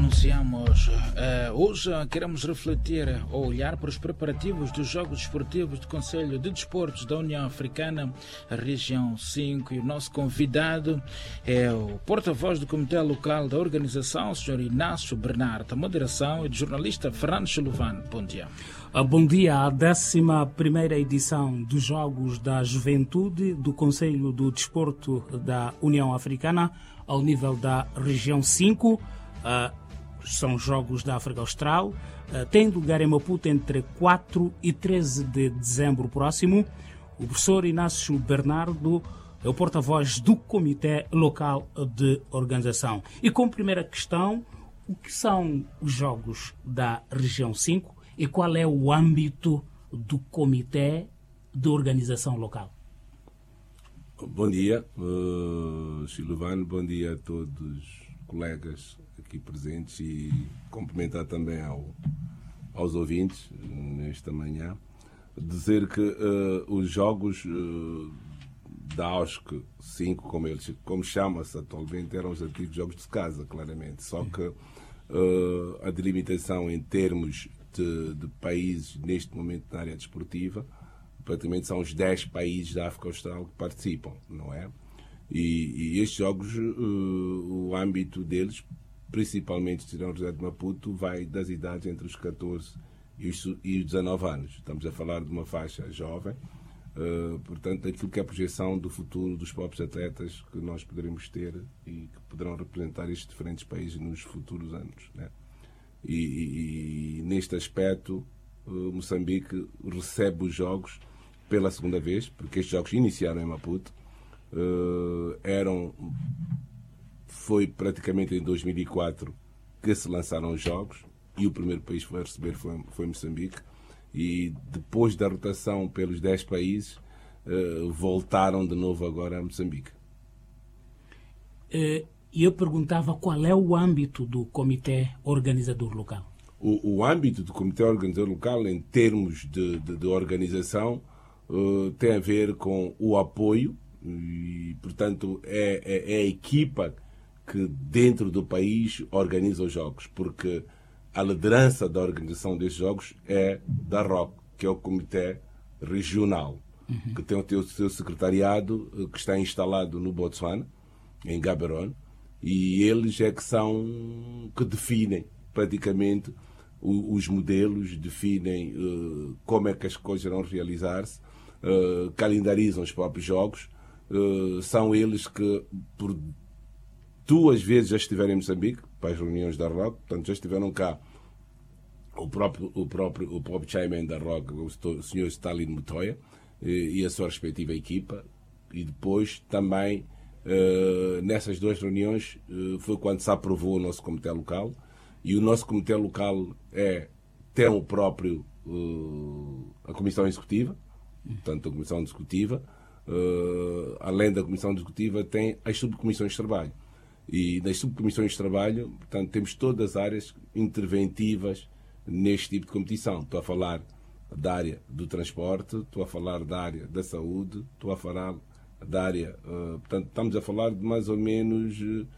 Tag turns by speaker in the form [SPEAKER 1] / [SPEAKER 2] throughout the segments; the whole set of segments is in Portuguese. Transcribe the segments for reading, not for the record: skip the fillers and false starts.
[SPEAKER 1] anunciamos, hoje queremos refletir ou olhar para os preparativos dos Jogos Desportivos do Conselho de Desportos da União Africana, região 5, e o nosso convidado é o porta-voz do Comitê Local da organização, o Sr. Inácio Bernardo, a moderação, e do jornalista Fernando Chilovano. Bom dia.
[SPEAKER 2] Bom dia. A 11ª edição dos Jogos da Juventude do Conselho do Desporto da União Africana, ao nível da região 5, são Jogos da África Austral, tem lugar em Maputo entre 4 e 13 de dezembro próximo. O professor Inácio Bernardo é o porta-voz do Comitê Local de Organização. E como primeira questão, o que são os Jogos da região 5 e qual é o âmbito do Comitê de Organização Local?
[SPEAKER 3] Bom dia, Chilovano, bom dia a todos os colegas aqui presentes e cumprimentar também aos ouvintes nesta manhã. Dizer que os Jogos da AUSC 5, como chama-se atualmente, eram os antigos Jogos de casa, claramente, só que a delimitação em termos de países neste momento na área desportiva, praticamente são os 10 países da África Austral que participam, não é? E estes jogos, o âmbito deles, principalmente se não de Maputo, vai das idades entre os 14 e os 19 anos. Estamos a falar de uma faixa jovem, portanto, aquilo que é a projeção do futuro dos próprios atletas que nós poderemos ter e que poderão representar estes diferentes países nos futuros anos, né? E neste aspecto, Moçambique recebe os jogos pela segunda vez, porque estes jogos iniciaram em Maputo. Foi praticamente em 2004 que se lançaram os jogos e o primeiro país a receber foi Moçambique. E depois da rotação pelos 10 países, voltaram de novo agora a Moçambique.
[SPEAKER 2] E eu perguntava qual é o âmbito do Comitê Organizador Local.
[SPEAKER 3] O âmbito do Comitê Organizador Local, em termos de organização, tem a ver com o apoio e, portanto, é a equipa que dentro do país organiza os jogos, porque a liderança da organização destes jogos é da ROC, que é o Comitê Regional, que tem o seu secretariado que está instalado no Botsuana, em Gaborone, e eles é que definem praticamente os modelos, definem como é que as coisas irão realizar-se, calendarizam os próprios jogos. São eles que, por 2 vezes, já estiveram em Moçambique, para as reuniões da ROC, portanto, já estiveram cá o próprio chairman da ROC, o Sr. Stalin Mutoya, e a sua respectiva equipa, e depois também, nessas 2 reuniões, foi quando se aprovou o nosso comitê local, e o nosso comitê local tem o próprio a comissão executiva, portanto a comissão executiva, além da comissão executiva tem as subcomissões de trabalho, e nas subcomissões de trabalho, portanto, temos todas as áreas interventivas neste tipo de competição. Estou a falar da área do transporte, estou a falar da área da saúde, estou a falar da área, portanto, estamos a falar de mais ou menos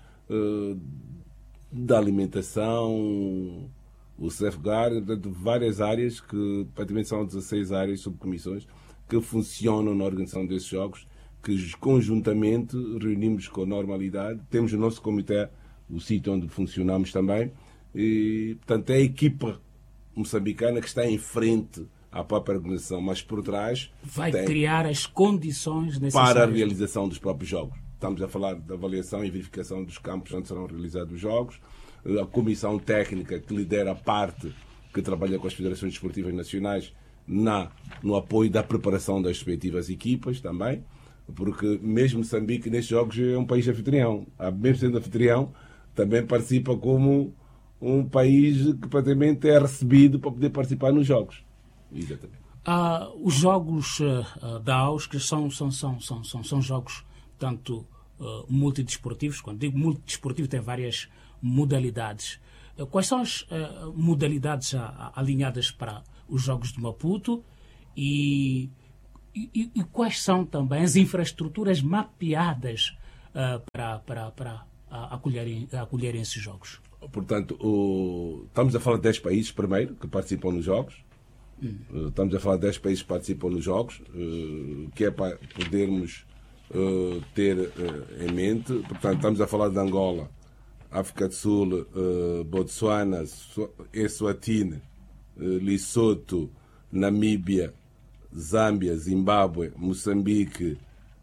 [SPEAKER 3] da alimentação, o safeguard, de várias áreas que praticamente são 16 áreas, subcomissões, que funcionam na organização desses jogos, que conjuntamente reunimos com normalidade. Temos o nosso comitê, o sítio onde funcionamos também, e portanto é a equipa moçambicana que está em frente à própria organização, mas por trás
[SPEAKER 2] vai criar as condições necessárias
[SPEAKER 3] para a realização dos próprios jogos. Estamos a falar da avaliação e verificação dos campos onde serão realizados os jogos, a comissão técnica que lidera a parte que trabalha com as federações desportivas nacionais no apoio da preparação das respectivas equipas também, porque mesmo Moçambique nestes jogos é um país anfitrião. Mesmo sendo anfitrião, também participa como um país que praticamente é recebido para poder participar nos jogos. Exatamente.
[SPEAKER 2] Os jogos da AUSC são jogos tanto multidesportivos. Quando digo multidesportivo, tem várias modalidades. Quais são as modalidades alinhadas para os Jogos de Maputo e quais são também as infraestruturas mapeadas para acolherem esses jogos?
[SPEAKER 3] Portanto, estamos a falar de 10 países, primeiro, que participam nos Jogos. Estamos a falar de 10 países que participam nos Jogos, que é para podermos ter em mente. Portanto, estamos a falar de Angola, África do Sul, Botsuana, Eswatini, Lesotho, Namíbia, Zâmbia, Zimbábue, Moçambique,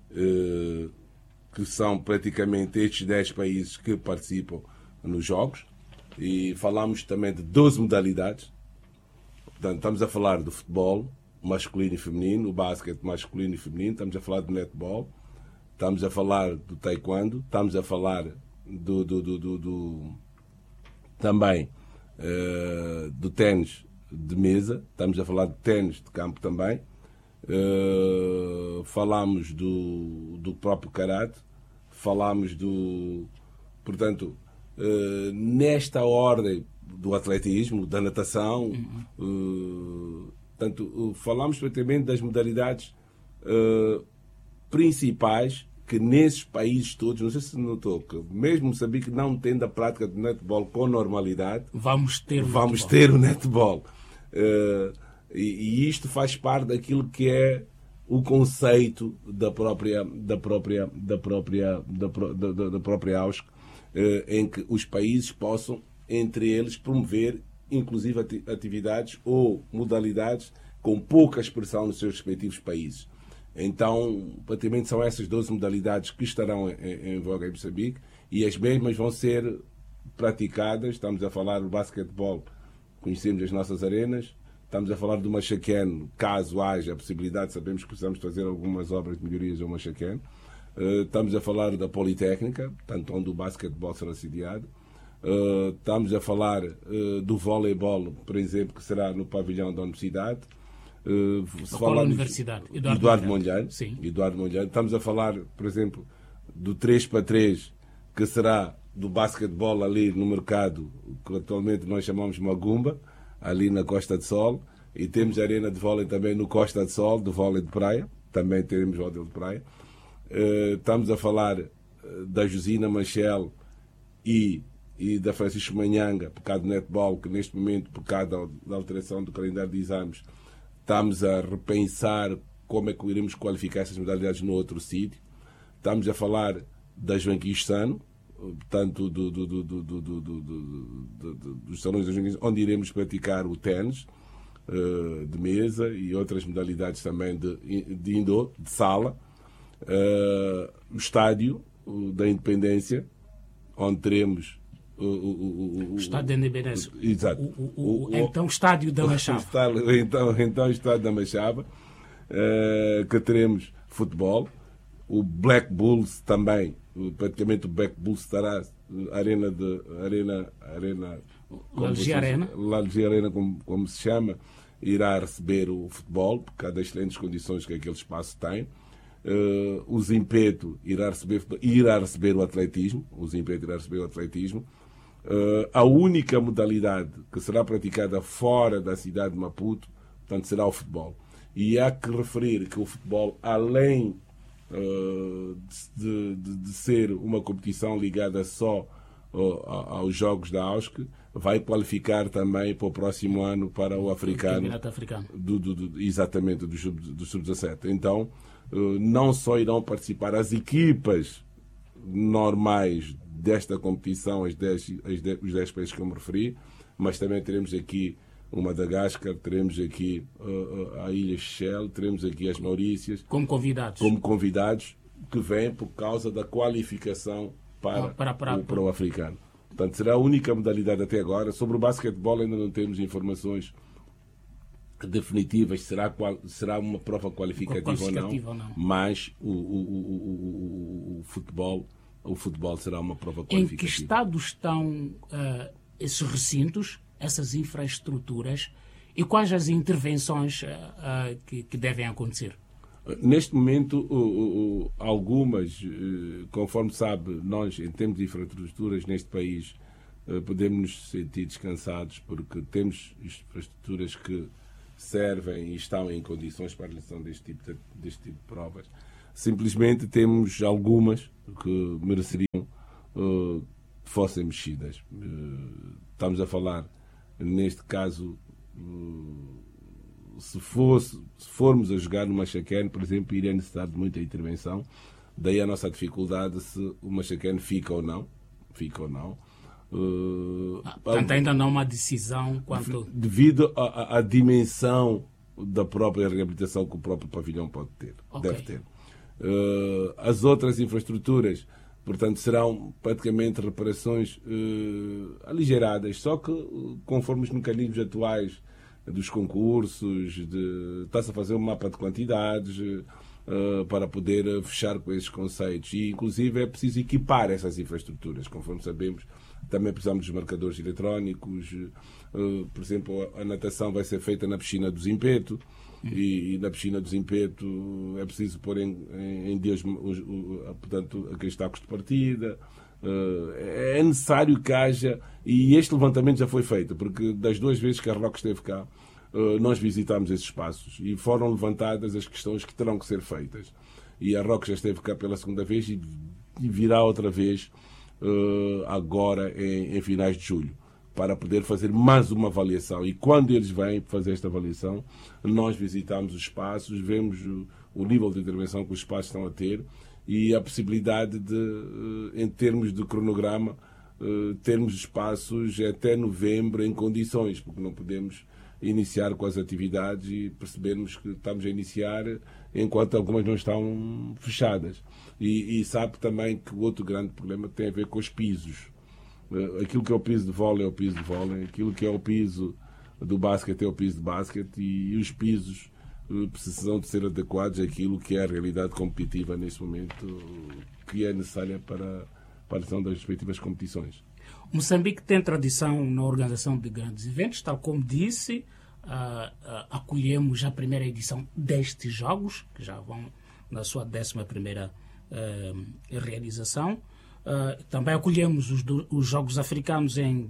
[SPEAKER 3] que são praticamente estes 10 países que participam nos Jogos. E falamos também de 12 modalidades. Portanto, estamos a falar do futebol masculino e feminino, o basquete masculino e feminino, estamos a falar do netball, estamos a falar do taekwondo, estamos a falar também do ténis de mesa, estamos a falar de ténis de campo também, falamos do próprio karate, falamos portanto, nesta ordem do atletismo, da natação, portanto, falamos praticamente das modalidades principais que nesses países todos, não sei se notou, que mesmo Moçambique não tendo a prática do netball com normalidade,
[SPEAKER 2] vamos
[SPEAKER 3] ter o netball. E isto faz parte daquilo que é o conceito da própria AUSC, em que os países possam, entre eles, promover inclusive atividades ou modalidades com pouca expressão nos seus respectivos países. Então, praticamente são essas 12 modalidades que estarão em voga em Moçambique, e as mesmas vão ser praticadas. Estamos a falar do basquetebol, conhecemos as nossas arenas. Estamos a falar do Machaquén, caso haja a possibilidade, sabemos que precisamos fazer algumas obras de melhorias ao Machaquén. Estamos a falar da Politécnica, tanto onde o basquetebol será sediado. Estamos a falar do voleibol, por exemplo, que será no pavilhão da Universidade.
[SPEAKER 2] Qual Universidade?
[SPEAKER 3] Eduardo Mondlane.
[SPEAKER 2] Sim.
[SPEAKER 3] Eduardo Mondlane. Estamos a falar, por exemplo, do 3x3, que será do basquetebol ali no mercado, que atualmente nós chamamos Magumba, ali na Costa de Sol. E temos a arena de vôlei também no Costa de Sol, do vôlei de praia. Também teremos vôlei de praia. Estamos a falar da Josina Machel e da Francisco Manhanga, por causa do netball, que neste momento, por causa da alteração do calendário de exames, estamos a repensar como é que iremos qualificar essas modalidades no outro sítio. Estamos a falar da Joanquim Sano, portanto, dos salões da Joanquim, onde iremos praticar o ténis de mesa e outras modalidades também de indoor, de sala. O estádio da Independência, onde teremos
[SPEAKER 2] o estádio da Independência.
[SPEAKER 3] Exato.
[SPEAKER 2] Então, estádio da Machava.
[SPEAKER 3] Então, estádio da Machava, que teremos futebol. O Black Bulls também, praticamente o Black Bulls estará Arena Lalgia Arena, como se chama, irá receber o futebol, por causa das excelentes condições que aquele espaço tem. O Zimpeto irá receber o atletismo. A única modalidade que será praticada fora da cidade de Maputo, portanto, será o futebol. E há que referir que o futebol, além de ser uma competição ligada só aos Jogos da AUSC, vai qualificar também para o próximo ano para o africano.
[SPEAKER 2] Campeonato africano.
[SPEAKER 3] Exatamente, do Sub-17. Então, não só irão participar as equipas normais desta competição, os 10 países que eu me referi, mas também teremos aqui o Madagascar, teremos aqui a Ilha Seychelles, teremos aqui as Maurícias.
[SPEAKER 2] Como convidados
[SPEAKER 3] que vêm por causa da qualificação para o africano. Portanto, será a única modalidade até agora. Sobre o basquetebol ainda não temos informações definitivas, será uma prova qualificativa ou não. Mas o futebol será uma prova qualificativa.
[SPEAKER 2] Em que estado estão esses recintos, essas infraestruturas, e quais as intervenções que devem acontecer?
[SPEAKER 3] Neste momento, algumas, conforme sabe, nós, em termos de infraestruturas neste país, podemos nos sentir descansados, porque temos infraestruturas que servem e estão em condições para a realização deste tipo de provas. Simplesmente temos algumas que mereceriam fossem mexidas. Estamos a falar, neste caso, se formos a jogar no Machaquén, por exemplo, iria necessitar de muita intervenção. Daí a nossa dificuldade se o Machaquén fica ou não.
[SPEAKER 2] Portanto, ainda não há uma decisão quanto...
[SPEAKER 3] Devido à dimensão da própria reabilitação que o próprio pavilhão pode ter, deve ter. As outras infraestruturas, portanto, serão praticamente reparações aligeradas, só que conforme os mecanismos atuais dos concursos, está-se a fazer um mapa de quantidades para poder fechar com esses conceitos. E, inclusive, é preciso equipar essas infraestruturas. Conforme sabemos, também precisamos dos marcadores eletrónicos. Por exemplo, a natação vai ser feita na piscina do Zimpeto. E na piscina do Zimpeto é preciso pôr em dias, portanto, aqueles tacos de partida. É necessário que haja, e este levantamento já foi feito, porque das 2 vezes que a ROC esteve cá, nós visitámos esses espaços e foram levantadas as questões que terão que ser feitas. E a ROC já esteve cá pela 2ª vez e virá outra vez agora em finais de julho, para poder fazer mais uma avaliação. E quando eles vêm fazer esta avaliação, nós visitamos os espaços, vemos o nível de intervenção que os espaços estão a ter e a possibilidade de, em termos de cronograma, termos espaços até novembro em condições, porque não podemos iniciar com as atividades e percebermos que estamos a iniciar enquanto algumas não estão fechadas. E sabe também que o outro grande problema tem a ver com os pisos. Aquilo que é o piso de vôlei é o piso de vôlei, aquilo que é o piso do basquete é o piso de basquete, e os pisos precisam de ser adequados àquilo que é a realidade competitiva neste momento, que é necessária para a ação das respectivas competições.
[SPEAKER 2] Moçambique tem tradição na organização de grandes eventos, tal como disse, acolhemos a primeira edição destes jogos, que já vão na sua 11ª realização. Também acolhemos os Jogos Africanos em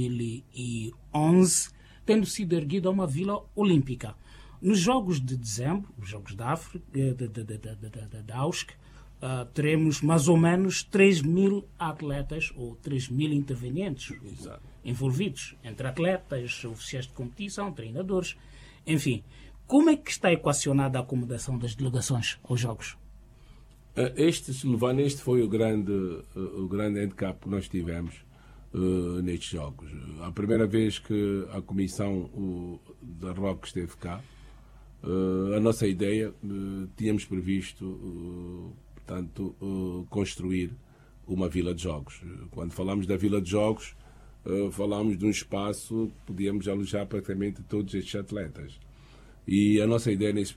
[SPEAKER 2] 2011, tendo sido erguida uma vila olímpica. Nos Jogos de dezembro, os Jogos da África, da AUSC, teremos mais ou menos 3.000 atletas ou 3.000 intervenientes envolvidos, entre atletas, oficiais de competição, treinadores, enfim. Como é que está equacionada a acomodação das delegações aos Jogos?
[SPEAKER 3] Este foi o grande handicap que nós tivemos nestes Jogos. A primeira vez que a comissão da ROC esteve cá, a nossa ideia, tínhamos previsto, portanto, construir uma vila de jogos. Quando falamos da vila de jogos, falamos de um espaço que podíamos alojar praticamente todos estes atletas. E a nossa ideia nesse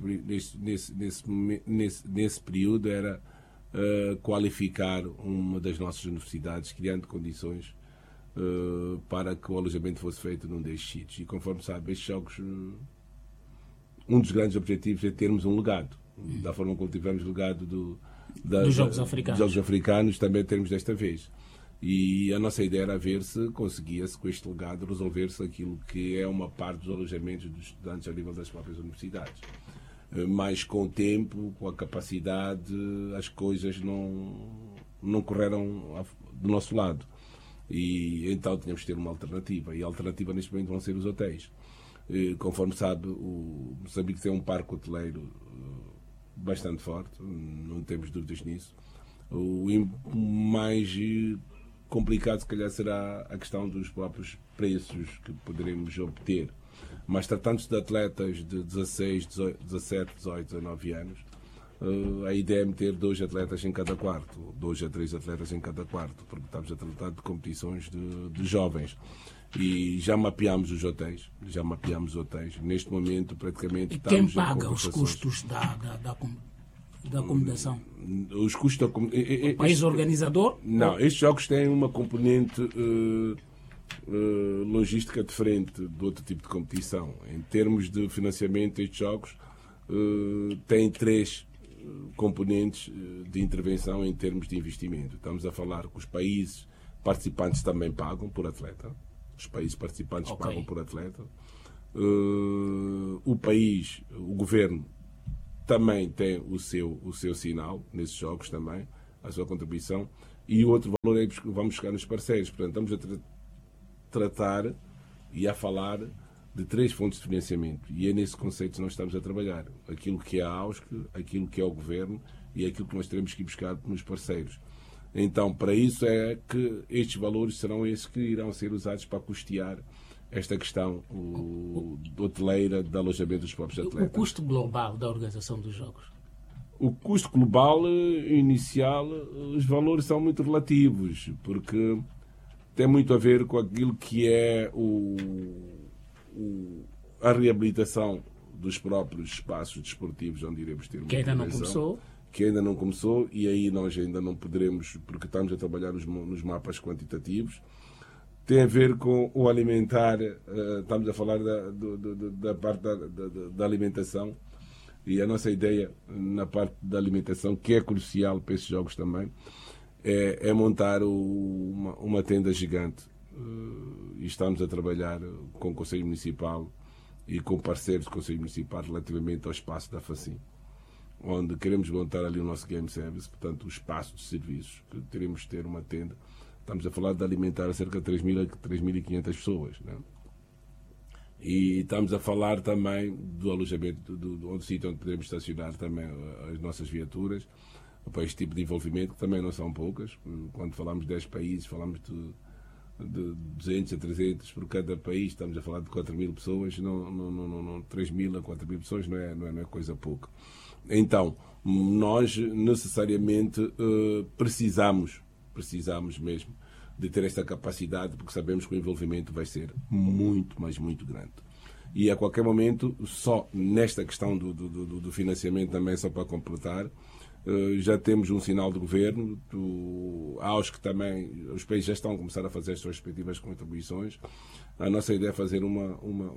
[SPEAKER 3] período era qualificar uma das nossas universidades, criando condições para que o alojamento fosse feito num destes sítios. E conforme sabe, estes jogos, um dos grandes objetivos é termos um legado. Da forma como tivemos o legado dos
[SPEAKER 2] Jogos Africanos.
[SPEAKER 3] Jogos Africanos, também termos desta vez. E a nossa ideia era ver se conseguia-se, com este legado, resolver-se aquilo que é uma parte dos alojamentos dos estudantes a nível das próprias universidades. Mas com o tempo, com a capacidade, as coisas não correram do nosso lado. E então tínhamos que ter uma alternativa. E a alternativa neste momento vão ser os hotéis. Conforme sabe, o Moçambique tem um parque hoteleiro bastante forte, não temos dúvidas nisso. O mais complicado, se calhar, será a questão dos próprios preços que poderemos obter. Mas tratando-se de atletas de 16, 17, 18, 19 anos, a ideia é meter 2 atletas em cada quarto, 2 a 3 atletas em cada quarto, porque estamos a tratar de competições de jovens. E já mapeámos os hotéis. Neste momento, praticamente,
[SPEAKER 2] e quem paga os custos da acomodação?
[SPEAKER 3] Os custos da acomodação.
[SPEAKER 2] O país organizador?
[SPEAKER 3] Não, estes jogos têm uma componente logística diferente do outro tipo de competição. Em termos de financiamento, estes jogos têm 3 componentes de intervenção em termos de investimento. Estamos a falar que os países participantes também pagam por atleta. Os países participantes pagam por atleta. O país, o governo, também tem o seu sinal nesses jogos também, a sua contribuição. e o outro valor é que vamos buscar nos parceiros. Portanto, estamos a tratar e a falar de 3 fontes de financiamento. E é nesse conceito que nós estamos a trabalhar. Aquilo que é a AUSC, aquilo que é o Governo e aquilo que nós teremos que ir buscar nos parceiros. Então, para isso é que estes valores serão esses que irão ser usados para custear esta questão hoteleira de alojamento dos próprios atletas.
[SPEAKER 2] O custo global da organização dos Jogos?
[SPEAKER 3] O custo global inicial, os valores são muito relativos, porque tem muito a ver com aquilo que é a reabilitação dos próprios espaços desportivos onde iremos ter uma
[SPEAKER 2] que ainda não começou.
[SPEAKER 3] Que ainda não começou, e aí nós ainda não poderemos, porque estamos a trabalhar nos mapas quantitativos. Tem a ver com o alimentar, estamos a falar da parte da alimentação, e a nossa ideia na parte da alimentação, que é crucial para esses jogos também, é montar uma tenda gigante. E estamos a trabalhar com o Conselho Municipal e com parceiros do Conselho Municipal relativamente ao espaço da FACIM, onde queremos montar ali o nosso game service, portanto o espaço de serviços, que teremos de ter uma tenda. Estamos a falar de alimentar cerca de 3.500 pessoas, né? E estamos a falar também do alojamento, do sítio onde podemos estacionar também as nossas viaturas, para este tipo de envolvimento, que também não são poucas. Quando falamos de 10 países, falamos de 200 a 300 por cada país, estamos a falar de 4.000 pessoas, 3.000 a 4.000 pessoas não é coisa pouca. Então, nós necessariamente precisamos mesmo de ter esta capacidade, porque sabemos que o envolvimento vai ser muito, mas muito grande. E a qualquer momento, só nesta questão do financiamento também, só para completar, já temos um sinal do Governo, aos que também os países já estão a começar a fazer as suas respectivas contribuições. A nossa ideia é fazer uma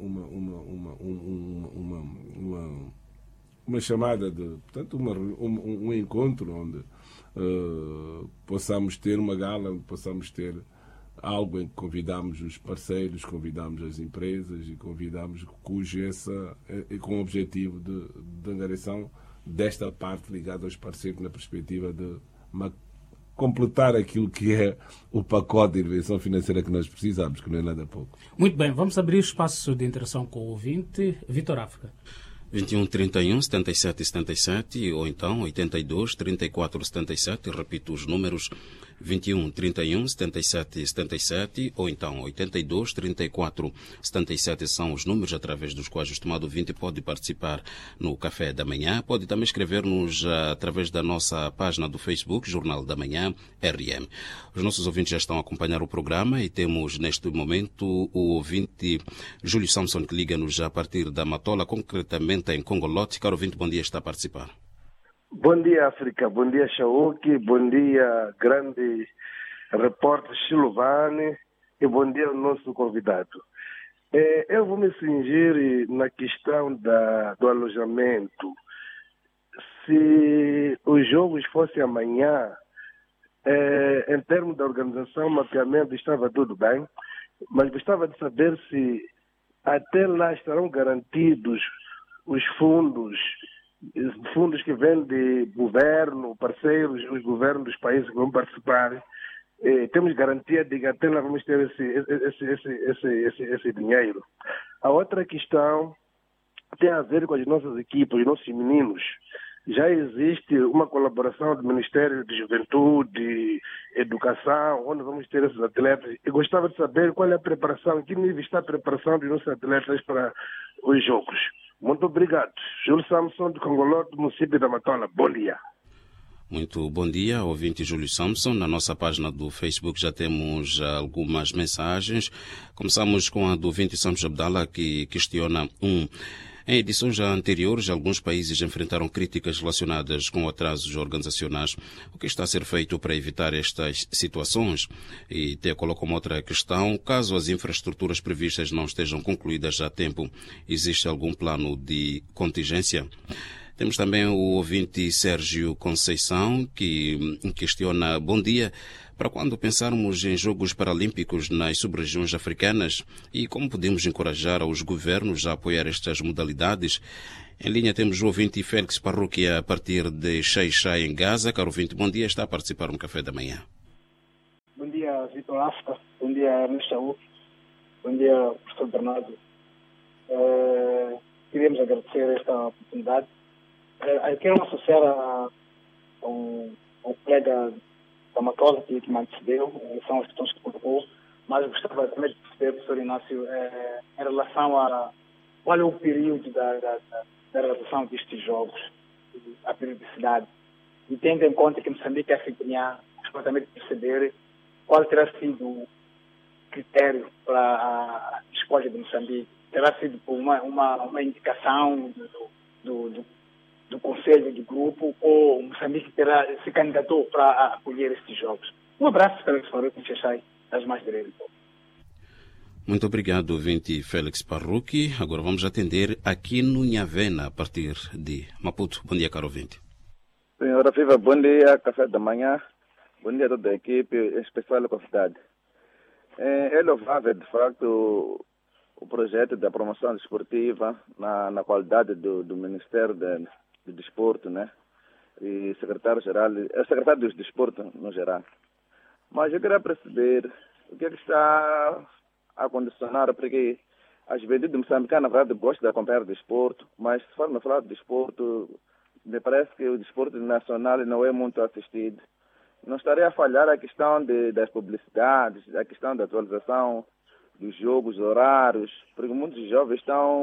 [SPEAKER 3] chamada portanto, um encontro onde possamos ter uma gala, onde possamos ter algo em que convidamos os parceiros, convidamos as empresas e convidamos com o objetivo de angariação desta parte ligada aos parceiros na perspectiva de completar aquilo que é o pacote de intervenção financeira que nós precisamos, que não é nada pouco.
[SPEAKER 2] Muito bem, vamos abrir o espaço de interação com o ouvinte. Vitor África.
[SPEAKER 4] 21 31 77 77 ou então 82 34 77, repito os números, 21 31 77 77 ou então 82 34 77 são os números através dos quais o estimado ouvinte pode participar no Café da Manhã. Pode também escrever-nos através da nossa página do Facebook, Jornal da Manhã, RM. Os nossos ouvintes já estão a acompanhar o programa e temos neste momento o ouvinte Júlio Samson, que liga-nos já a partir da Matola, concretamente em Congolote. Caro ouvinte, bom dia, está a participar.
[SPEAKER 5] Bom dia, África. Bom dia, Shauki. Bom dia, grande repórter Silvane. E bom dia ao nosso convidado. Eu vou me cingir na questão do alojamento. Se os jogos fossem amanhã, em termos da organização, mapeamento, estava tudo bem, mas gostava de saber se até lá estarão garantidos os fundos que vêm de governo, parceiros, os governos dos países que vão participar. Temos garantia de que até lá vamos ter esse dinheiro. A outra questão tem a ver com as nossas equipas, os nossos meninos. Já existe uma colaboração do Ministério de Juventude, Educação, onde vamos ter esses atletas. Eu gostava de saber qual é a preparação, em que nível está a preparação dos nossos atletas para os Jogos. Muito obrigado. Júlio Samson, de Congoló, do município da Matola. Bom dia.
[SPEAKER 4] Muito bom dia, ouvinte Júlio Samson. Na nossa página do Facebook já temos algumas mensagens. Começamos com a do ouvinte Santos Abdala, que questiona Em edições anteriores, alguns países enfrentaram críticas relacionadas com atrasos organizacionais. O que está a ser feito para evitar estas situações? E até coloca uma outra questão. Caso as infraestruturas previstas não estejam concluídas a tempo, existe algum plano de contingência? Temos também o ouvinte Sérgio Conceição, que questiona: bom dia, para quando pensarmos em Jogos Paralímpicos nas sub-regiões africanas e como podemos encorajar os governos a apoiar estas modalidades? Em linha temos o ouvinte Félix Parroquia, a partir de Xai-Xai, em Gaza. Caro ouvinte, bom dia, está a participar no Café da Manhã.
[SPEAKER 6] Vitor África, bom dia Ernesto Saúl, bom dia professor Bernardo. Queríamos agradecer esta oportunidade. Eu quero me associar ao colega da Matola que me antecedeu, são as questões que colocou, mas eu gostava também de perceber, professor Inácio, em relação a qual é o período da realização destes jogos, a periodicidade, e tendo em conta que Moçambique é anfitriã, gostava também de perceber qual terá sido o critério para a escolha de Moçambique. Terá sido por uma indicação do Conselho de Grupo, ou Moçambique se candidatou para acolher estes jogos? Um abraço para o senhor Chachai, das mais direitas.
[SPEAKER 4] Muito obrigado, ouvinte Félix Parrucchi. Agora vamos atender aqui no Nhavena, a partir de Maputo. Bom dia, caro ouvinte.
[SPEAKER 7] Senhora Viva, bom dia, café da manhã. Bom dia a toda a equipe, em especial a convidada. É louvável, de facto, o projeto da promoção desportiva na qualidade do Ministério do Desporto, né? E secretário-geral, secretário do Desporto no geral. Mas eu queria perceber o que está a condicionar, porque a juventude moçambicana, na verdade, gosta de acompanhar o desporto, mas se formos falar de desporto, me parece que o desporto nacional não é muito assistido. Não estaria a falhar a questão das publicidades, a questão da atualização dos jogos, horários, porque muitos jovens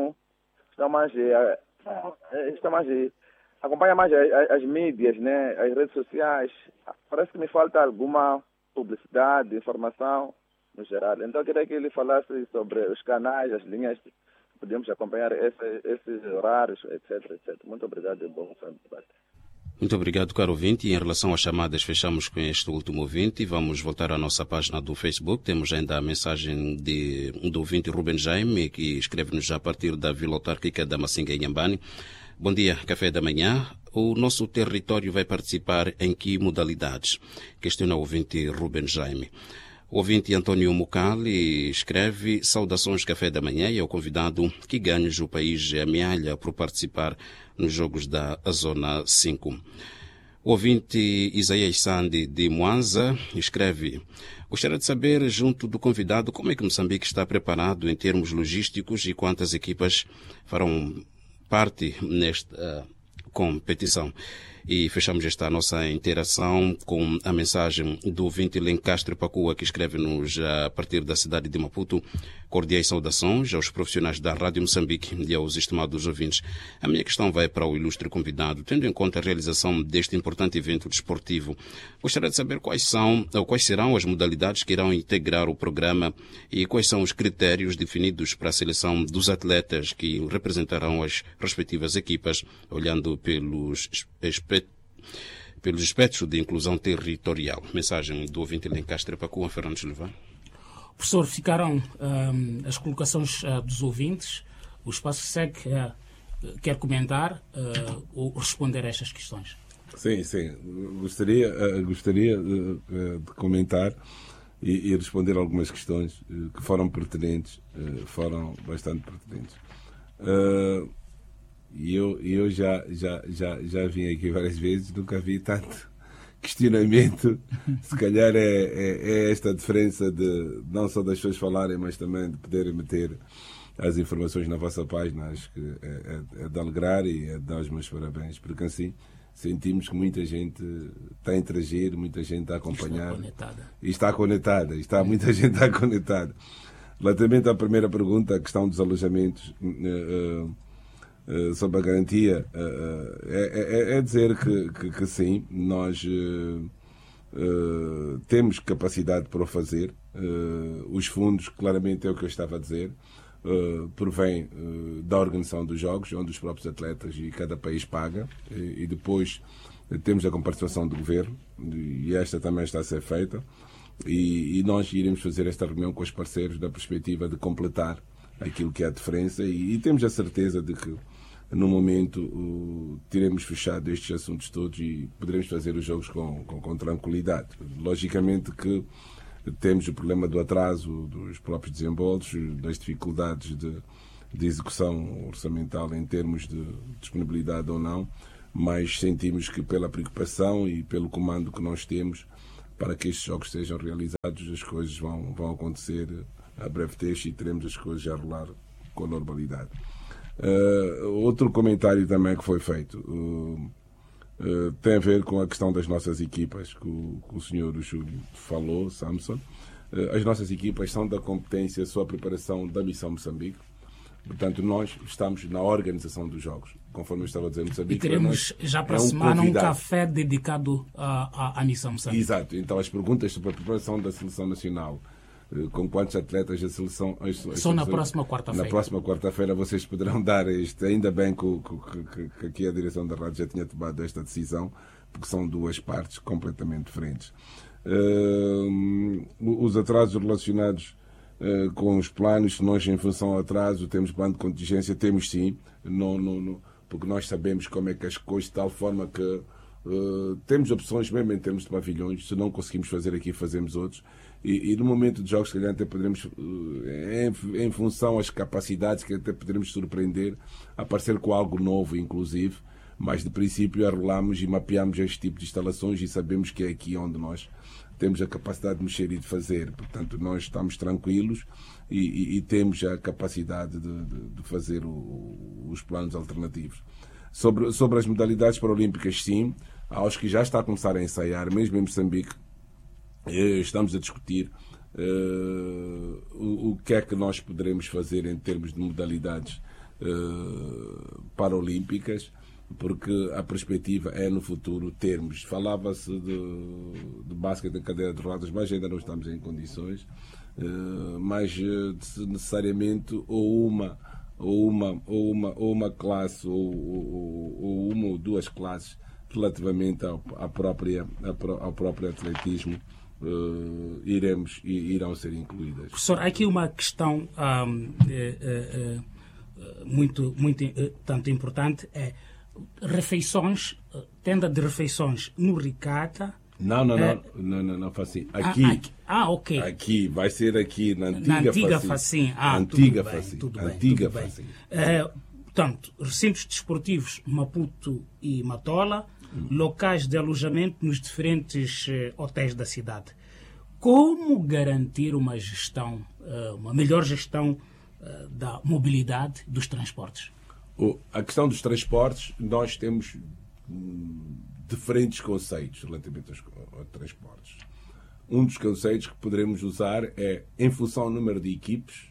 [SPEAKER 7] acompanham mais as mídias, né, as redes sociais. Parece que me falta alguma publicidade, informação no geral. Então, eu queria que ele falasse sobre os canais, as linhas que podemos acompanhar esses horários, etc, etc. Muito obrigado e bom debate.
[SPEAKER 4] Muito obrigado, caro ouvinte. E em relação às chamadas, fechamos com este último ouvinte. Vamos voltar à nossa página do Facebook. Temos ainda a mensagem do ouvinte Ruben Jaime, que escreve-nos a partir da Vila Autárquica da Massinga, em Inhambane. Bom dia, café da manhã. O nosso território vai participar em que modalidades? Questiona o ouvinte Ruben Jaime. O ouvinte António Mucali escreve: saudações café da manhã, e ao convidado: que ganhos o país amealha por participar nos jogos da Zona 5. O ouvinte Isaías Sandi de Mwanza escreve: gostaria de saber, junto do convidado, como é que Moçambique está preparado em termos logísticos e quantas equipas farão parte nesta competição. E fechamos esta nossa interação com a mensagem do ouvinte Lencastre Pacua, que escreve-nos a partir da cidade de Maputo: cordiais saudações aos profissionais da Rádio Moçambique e aos estimados ouvintes. A minha questão vai para o ilustre convidado. Tendo em conta a realização deste importante evento desportivo, gostaria de saber quais serão as modalidades que irão integrar o programa e quais são os critérios definidos para a seleção dos atletas que representarão as respectivas equipas, olhando pelos aspectos de inclusão territorial. Mensagem do ouvinte Lencastre Pacua, Fernando Silva.
[SPEAKER 2] Professor, ficaram as colocações dos ouvintes. O espaço segue. Quer comentar ou responder a estas questões?
[SPEAKER 3] Sim. Gostaria de comentar e responder algumas questões que foram pertinentes, foram bastante pertinentes. E eu já vim aqui várias vezes, nunca vi tanto questionamento. Se calhar é esta diferença de não só das pessoas falarem, mas também de poderem meter as informações na vossa página. Acho que é de alegrar e é de dar os meus parabéns, porque assim sentimos que muita gente está a interagir, muita gente está a acompanhar. Está conectada. Está muita gente está conectada. Relativamente à primeira pergunta, a questão dos alojamentos, sobre a garantia, é dizer que sim, nós temos capacidade para o fazer. Os fundos, claramente, é o que eu estava a dizer, provém da organização dos jogos, onde os próprios atletas e cada país paga, e depois temos a comparticipação do governo, e esta também está a ser feita, e nós iremos fazer esta reunião com os parceiros da perspectiva de completar aquilo que é a diferença, e temos a certeza de que no momento teremos fechado estes assuntos todos e poderemos fazer os jogos com tranquilidade. Logicamente que temos o problema do atraso dos próprios desembolsos, das dificuldades de execução orçamental em termos de disponibilidade ou não, mas sentimos que pela preocupação e pelo comando que nós temos para que estes jogos sejam realizados. As coisas vão acontecer a breve trecho e teremos as coisas a rolar com normalidade. Outro comentário também que foi feito tem a ver com a questão das nossas equipas, que o senhor Júlio falou, Samson. As nossas equipas são da competência, sua preparação da Missão Moçambique. Portanto, nós estamos na organização dos jogos, conforme eu estava a dizer, Moçambique.
[SPEAKER 2] E teremos já para a semana um café dedicado à Missão Moçambique.
[SPEAKER 3] Exato. Então, as perguntas sobre a preparação da Seleção Nacional, com quantos atletas a seleção...
[SPEAKER 2] Só na próxima quarta-feira.
[SPEAKER 3] Na próxima quarta-feira vocês poderão dar este. Ainda bem que aqui a direção da rádio já tinha tomado esta decisão, porque são duas partes completamente diferentes. Os atrasos relacionados com os planos, nós em função ao atraso temos plano de contingência, temos sim, porque nós sabemos como é que as coisas, de tal forma que temos opções mesmo em termos de pavilhões. Se não conseguimos fazer aqui, fazemos outros. E no momento de jogos, se calhar até poderemos, em função às capacidades, que até poderemos surpreender, aparecer com algo novo, inclusive. Mas, de princípio, arrolamos e mapeamos este tipo de instalações e sabemos que é aqui onde nós temos a capacidade de mexer e de fazer. Portanto, nós estamos tranquilos e temos a capacidade de fazer os planos alternativos. Sobre as modalidades paralímpicas, sim, aos que já está a começar a ensaiar, mesmo em Moçambique, estamos a discutir o que é que nós poderemos fazer em termos de modalidades paralímpicas, porque a perspectiva é no futuro termos. Falava-se de basquete em cadeira de rodas, mas ainda não estamos em condições, mas necessariamente ou uma classe ou uma ou duas classes relativamente ao próprio atletismo irão ser incluídas.
[SPEAKER 2] Professor, há aqui uma questão muito tanto importante, é refeições, tenda de refeições no Ricata.
[SPEAKER 3] Não, faz assim. Aqui.
[SPEAKER 2] Ok.
[SPEAKER 3] Aqui, vai ser aqui, na antiga Facim.
[SPEAKER 2] Antiga Facim. Portanto, recintos desportivos Maputo e Matola, locais de alojamento nos diferentes hotéis da cidade. Como garantir uma melhor gestão da mobilidade dos transportes?
[SPEAKER 3] A questão dos transportes, nós temos diferentes conceitos relativamente aos transportes. Um dos conceitos que poderemos usar é, em função ao número de equipes,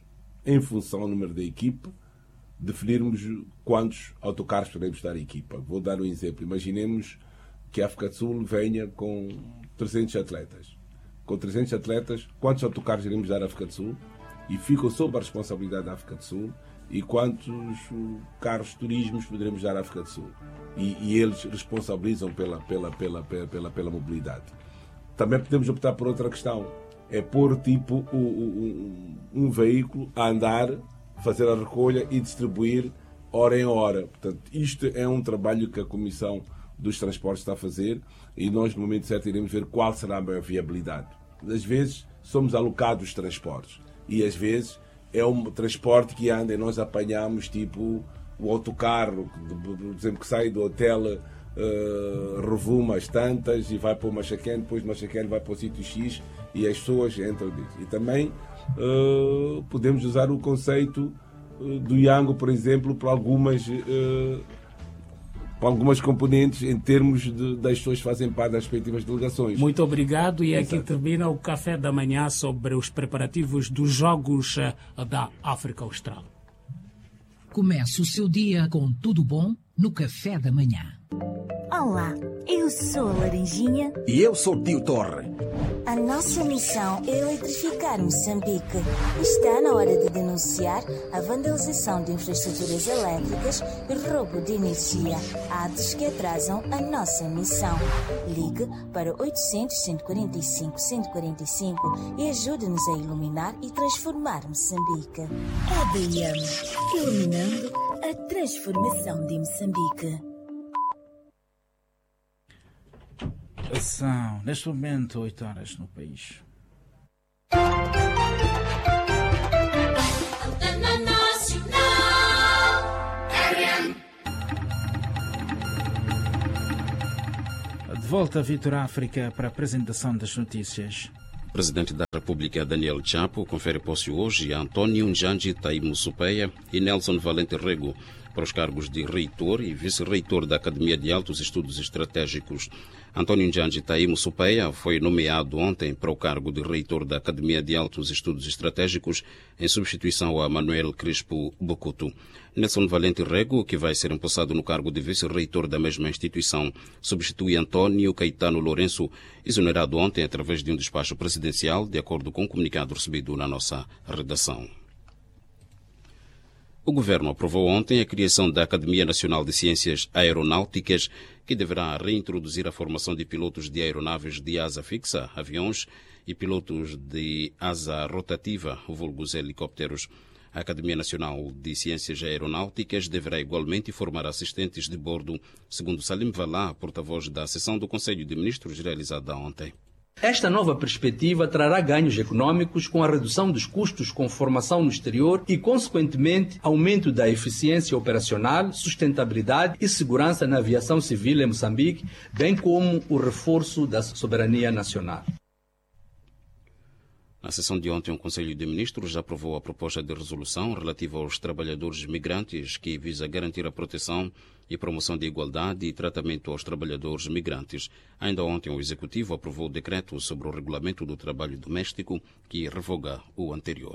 [SPEAKER 3] definirmos quantos autocarros podemos dar à equipa. Vou dar um exemplo. Imaginemos que a África do Sul venha com 300 atletas. Com 300 atletas, quantos autocarros iremos dar à África do Sul? E ficam sob a responsabilidade da África do Sul. E quantos carros de turismos poderemos dar à África do Sul? E eles responsabilizam pela mobilidade. Também podemos optar por outra questão. É pôr tipo um veículo a andar, fazer a recolha e distribuir hora em hora. Portanto, isto é um trabalho que a Comissão dos Transportes está a fazer e nós, no momento certo, iremos ver qual será a maior viabilidade. Às vezes, somos alocados os transportes e, às vezes, é um transporte que anda e nós apanhamos tipo o autocarro, por exemplo, que sai do hotel Rovuma às tantas e vai para o Machaquén, depois do Machaquén vai para o sítio X e as pessoas entram nisso. E também podemos usar o conceito do Yango, por exemplo, para algumas componentes em termos das pessoas que fazem parte das respectivas delegações.
[SPEAKER 2] Muito obrigado. E aqui termina o Café da Manhã sobre os preparativos dos Jogos da África Austral.
[SPEAKER 8] Comece o seu dia com tudo bom no Café da Manhã.
[SPEAKER 9] Olá, eu sou a Laranjinha.
[SPEAKER 10] E eu sou o Tio Torre.
[SPEAKER 9] A nossa missão é eletrificar Moçambique. Está na hora de denunciar a vandalização de infraestruturas elétricas e roubo de energia, atos que atrasam a nossa missão. Ligue para 800-145-145 e ajude-nos a iluminar e transformar Moçambique. ADM, iluminando a transformação de Moçambique.
[SPEAKER 1] São, neste momento, 8 horas no país. volta a Vitor África para a apresentação das notícias.
[SPEAKER 4] O Presidente da República, Daniel Chapo, confere posse hoje a António Njanji Taimu Supeia e Nelson Valente Rego para os cargos de reitor e vice-reitor da Academia de Altos Estudos Estratégicos. António Njanji Taimu Supeia foi nomeado ontem para o cargo de reitor da Academia de Altos Estudos Estratégicos em substituição a Manuel Crispo Bocuto. Nelson Valente Rego, que vai ser empossado no cargo de vice-reitor da mesma instituição, substitui Antônio Caetano Lourenço, exonerado ontem através de um despacho presidencial, de acordo com um comunicado recebido na nossa redação. O Governo aprovou ontem a criação da Academia Nacional de Ciências Aeronáuticas, que deverá reintroduzir a formação de pilotos de aeronaves de asa fixa, aviões, e pilotos de asa rotativa, vulgos helicópteros. A Academia Nacional de Ciências Aeronáuticas deverá igualmente formar assistentes de bordo, segundo Salim Valá, porta-voz da sessão do Conselho de Ministros realizada ontem.
[SPEAKER 10] Esta nova perspectiva trará ganhos econômicos com a redução dos custos com formação no exterior e, consequentemente, aumento da eficiência operacional, sustentabilidade e segurança na aviação civil em Moçambique, bem como o reforço da soberania nacional.
[SPEAKER 4] Na sessão de ontem, o Conselho de Ministros aprovou a proposta de resolução relativa aos trabalhadores migrantes, que visa garantir a proteção e promoção da igualdade e tratamento aos trabalhadores migrantes. Ainda ontem, o Executivo aprovou o decreto sobre o regulamento do trabalho doméstico, que revoga o anterior.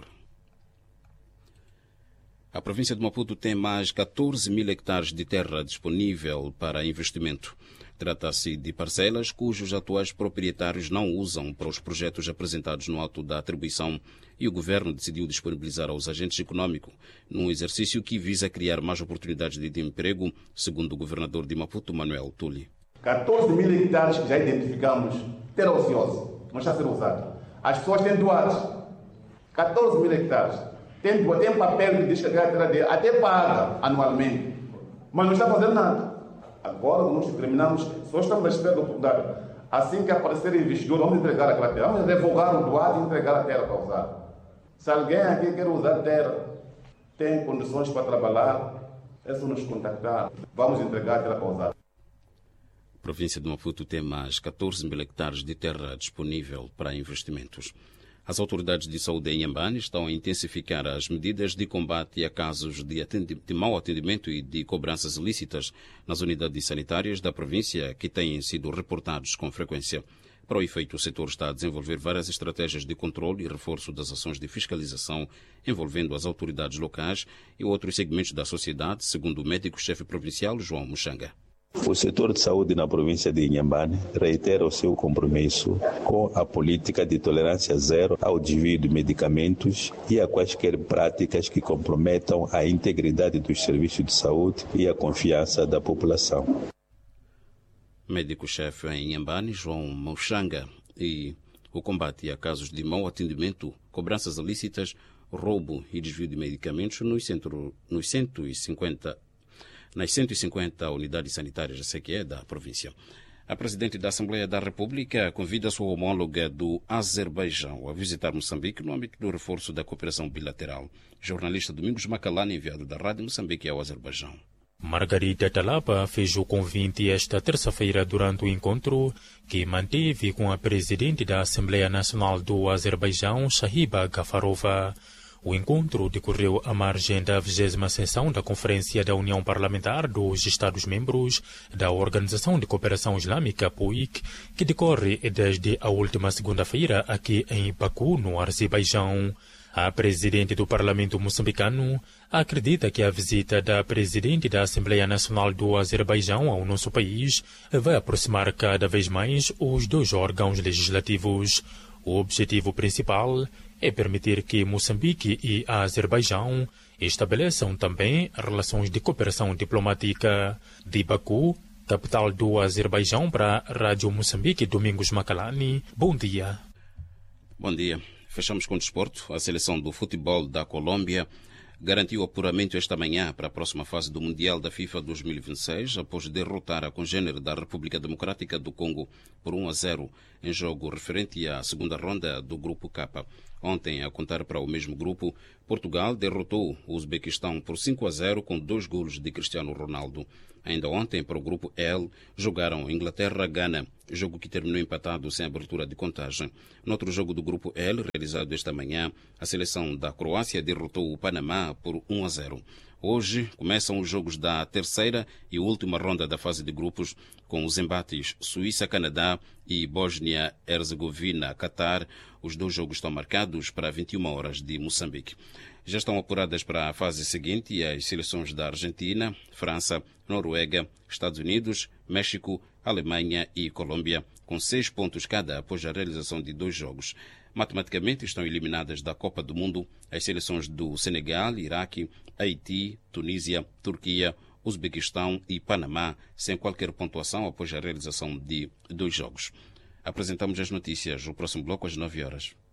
[SPEAKER 4] A província de Maputo tem mais 14 mil hectares de terra disponível para investimento. Trata-se de parcelas cujos atuais proprietários não usam para os projetos apresentados no ato da atribuição, e o Governo decidiu disponibilizar aos agentes econômicos num exercício que visa criar mais oportunidades de emprego, segundo o governador de Maputo, Manuel Tuli.
[SPEAKER 11] 14 mil hectares que já identificamos, terra ociosa, não está a ser usado. As pessoas têm doado 14 mil hectares. Tem papel que diz que a terra dele até paga anualmente, mas não está fazendo nada. Agora, nós terminamos, só estamos à espera da oportunidade. Assim que aparecer investidor, vamos entregar aquela terra. Vamos revogar o doado e entregar a terra para usar. Se alguém aqui quer usar terra, tem condições para trabalhar, é só nos contactar. Vamos entregar a terra para usar.
[SPEAKER 4] A província de Maputo tem mais 14 mil hectares de terra disponível para investimentos. As autoridades de saúde em Inhambane estão a intensificar as medidas de combate a casos de mau atendimento e de cobranças ilícitas nas unidades sanitárias da província, que têm sido reportados com frequência. Para o efeito, o setor está a desenvolver várias estratégias de controle e reforço das ações de fiscalização envolvendo as autoridades locais e outros segmentos da sociedade, segundo o médico-chefe provincial João Muxanga.
[SPEAKER 12] O setor de saúde na província de Inhambane reitera o seu compromisso com a política de tolerância zero ao desvio de medicamentos e a quaisquer práticas que comprometam a integridade dos serviços de saúde e a confiança da população.
[SPEAKER 4] Médico-chefe em Inhambane, João Muxanga, e o combate a casos de mau atendimento, cobranças ilícitas, roubo e desvio de medicamentos nas 150 unidades sanitárias da CQE da província. A Presidente da Assembleia da República convida a sua homóloga do Azerbaijão a visitar Moçambique no âmbito do reforço da cooperação bilateral. Jornalista Domingos Macalani, enviado da Rádio Moçambique ao Azerbaijão.
[SPEAKER 13] Margarida Talapa fez o convite esta terça-feira durante o encontro que manteve com a Presidente da Assembleia Nacional do Azerbaijão, Shahiba Gafarova. O encontro decorreu à margem da 20ª sessão da Conferência da União Parlamentar dos Estados-Membros da Organização de Cooperação Islâmica, POIC, que decorre desde a última segunda-feira aqui em Baku, no Azerbaijão. A Presidente do Parlamento moçambicano acredita que a visita da Presidente da Assembleia Nacional do Azerbaijão ao nosso país vai aproximar cada vez mais os dois órgãos legislativos. O objetivo principal é permitir que Moçambique e a Azerbaijão estabeleçam também relações de cooperação diplomática. De Baku, capital do Azerbaijão, para a Rádio Moçambique, Domingos Macalani. Bom dia.
[SPEAKER 4] Bom dia. Fechamos com o desporto. A seleção do futebol da Colômbia garantiu o apuramento esta manhã para a próxima fase do Mundial da FIFA 2026, após derrotar a congênere da República Democrática do Congo por 1-0 em jogo referente à segunda ronda do Grupo K. Ontem, a contar para o mesmo grupo, Portugal derrotou o Uzbequistão por 5-0 com 2 golos de Cristiano Ronaldo. Ainda ontem, para o grupo L, jogaram Inglaterra-Gana, jogo que terminou empatado sem abertura de contagem. No outro jogo do grupo L, realizado esta manhã, a seleção da Croácia derrotou o Panamá por 1-0. Hoje começam os jogos da terceira e última ronda da fase de grupos, com os embates Suíça-Canadá e Bósnia-Herzegovina-Catar. Os 2 jogos estão marcados para 21 horas de Moçambique. Já estão apuradas para a fase seguinte as seleções da Argentina, França, Noruega, Estados Unidos, México, Alemanha e Colômbia, com 6 pontos cada após a realização de 2 jogos. Matematicamente estão eliminadas da Copa do Mundo as seleções do Senegal, Iraque, Haiti, Tunísia, Turquia, Uzbequistão e Panamá, sem qualquer pontuação após a realização de 2 jogos. Apresentamos as notícias no próximo bloco às 9 horas.